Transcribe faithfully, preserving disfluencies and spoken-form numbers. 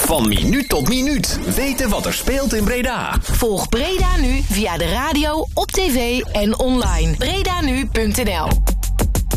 Van minuut tot minuut weten wat er speelt in Breda. Volg Breda Nu via de radio, op tv en online. Bredanu punt n l